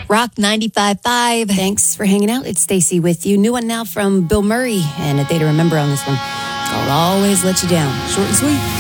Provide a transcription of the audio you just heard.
Rock 95.5. Thanks for hanging out. It's Stacy with you. New one now from Bill Murray, and a day to remember on this one. I'll always let you down. Short and sweet.